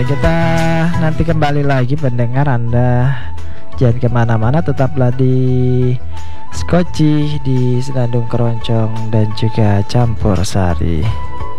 kita nanti kembali lagi pendengar. Anda jangan kemana-mana, tetaplah di Skoci, di Senandung Keroncong dan juga Campur Sari.